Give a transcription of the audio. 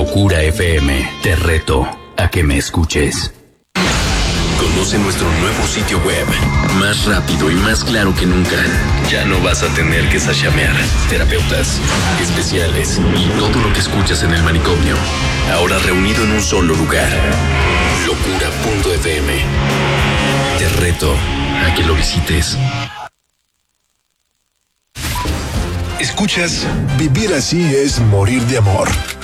Locura FM. Te reto a que me escuches. Conoce nuestro nuevo sitio web. Más rápido y más claro que nunca. Ya no vas a tener que sashamear. Terapeutas, especiales y todo lo que escuchas en el manicomio. Ahora reunido en un solo lugar. Locura.fm. Te reto a que lo visites. Escuchas, vivir así es morir de amor.